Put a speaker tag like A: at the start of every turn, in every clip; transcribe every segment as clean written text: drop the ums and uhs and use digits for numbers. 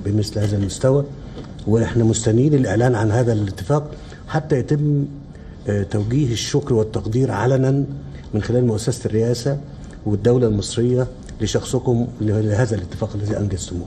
A: بمثل هذا المستوى، واحنا مستنيين الإعلان عن هذا الاتفاق حتى يتم توجيه الشكر والتقدير علنا من خلال مؤسسة الرئاسة والدولة المصرية لشخصكم لهذا الاتفاق الذي أنجزتموه.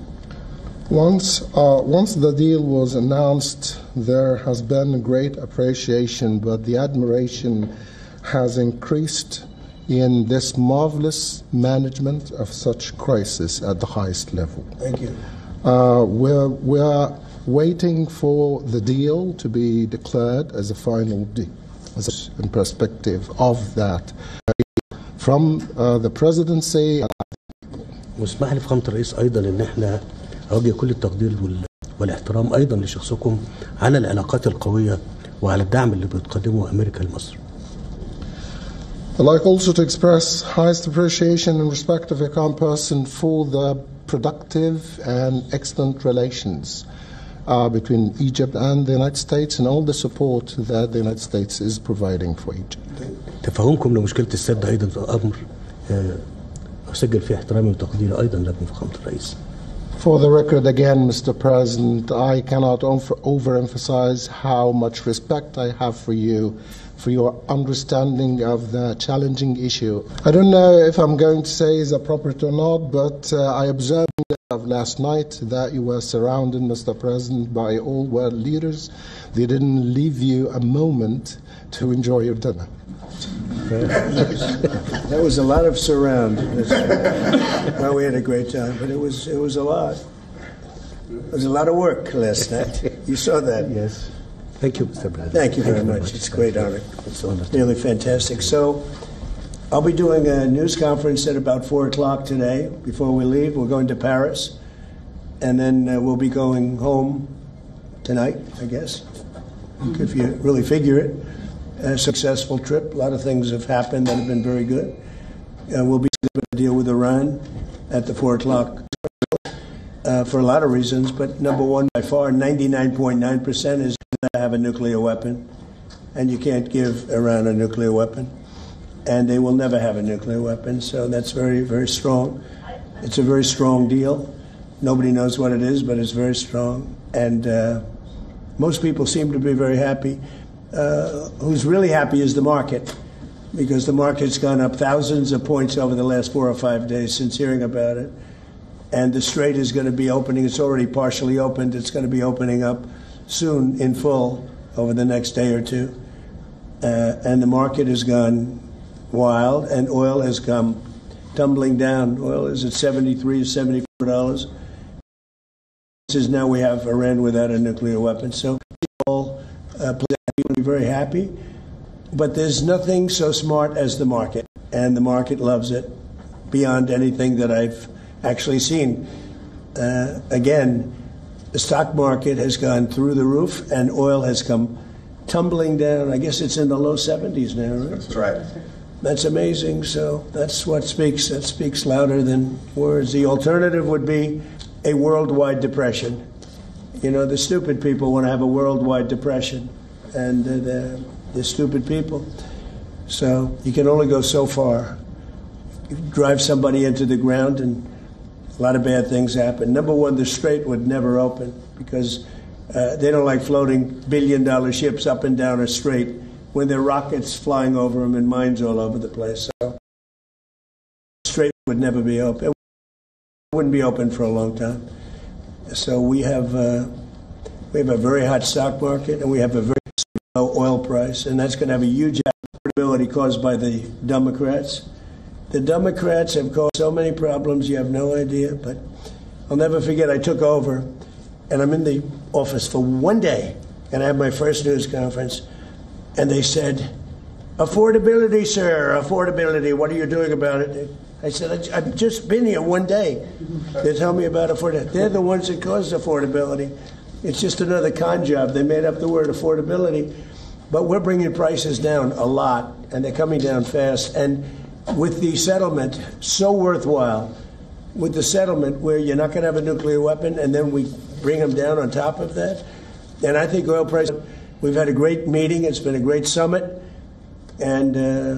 B: Once the deal was announced, there has been great appreciation, but the admiration has increased in this marvelous management of such crisis at the highest level.
A: Thank you.
B: We're waiting for the deal to be declared as a final deal, in perspective of that. From the presidency.
A: واسمح لي فخامة الرئيس أيضا إن احنا أوجه كل التقدير والاحترام أيضا لشخصكم على العلاقات القوية وعلى الدعم اللي بتقدمه أمريكا لمصر.
B: I'd like also to express highest appreciation and respect of your calm person for the productive and excellent relations between Egypt and the United States and all the support that the United States is providing for Egypt.
A: تفهمكم لمشكلة السد أيضا أمر أسجل فيه احترامي وتقديري أيضا لكم فخامة الرئيس.
B: For the record again, Mr. President, I cannot overemphasize how much respect I have for you, for your understanding of the challenging issue. I don't know if I'm going to say is appropriate or not, but I observed last night that you were surrounded, Mr. President, by all world leaders. They didn't leave you a moment to enjoy your dinner.
C: That was a lot of surround. Well, we had a great time, but it was a lot. It was a lot of work last night. You saw that.
A: Yes. Thank you, Mr. President.
C: Thank you very much. It's a great honor. It's really fantastic. So I'll be doing a news conference at about 4 o'clock today. Before we leave, we're going to Paris, and then we'll be going home tonight, I guess, if you really figure it. A successful trip. A lot of things have happened that have been very good. We'll be able to deal with Iran at the 4 o'clock for a lot of reasons, but number one, by far, 99.9% is to have a nuclear weapon, and you can't give Iran a nuclear weapon, and they will never have a nuclear weapon, so that's very, very strong. It's a very strong deal. Nobody knows what it is, but it's very strong, and most people seem to be very happy. Who's really happy is the market, because the market's gone up thousands of points over the last 4 or 5 days since hearing about it. And the Strait is going to be opening. It's already partially opened. It's going to be opening up soon in full over the next day or two. And the market has gone wild, and oil has come tumbling down. Oil is at $73 to $74. This is now we have Iran without a nuclear weapon. So people will be very happy, but there's nothing so smart as the market, and the market loves it beyond anything that I've actually seen. Again, the stock market has gone through the roof, and oil has come tumbling down. I guess it's in the low 70s now, right?
D: That's right.
C: That's amazing. So that's what speaks. That speaks louder than words. The alternative would be a worldwide depression. You know, the stupid people want to have a worldwide depression, and they're stupid people. So you can only go so far. You drive somebody into the ground, and a lot of bad things happen. Number one, the Strait would never open because they don't like floating billion-dollar ships up and down a strait when there are rockets flying over them and mines all over the place. So the Strait would never be open. It wouldn't be open for a long time. So we have a very hot stock market, and we have a very low oil price, and that's going to have a huge affordability caused by the Democrats. The Democrats have caused so many problems, you have no idea. But I'll never forget, I took over, and I'm in the office for 1 day, and I had my first news conference, and they said, affordability, sir, affordability, what are you doing about it? I said, I've just been here 1 day. They tell me about affordability. They're the ones that caused affordability. It's just another con job. They made up the word affordability. But we're bringing prices down a lot, and they're coming down fast. And with the settlement, so worthwhile, with the settlement where you're not going to have a nuclear weapon, and then we bring them down on top of that. And I think oil prices, we've had a great meeting. It's been a great summit. And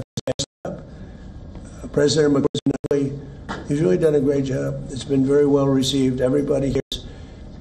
C: President McChrystal, he's really done a great job. It's been very well received. Everybody here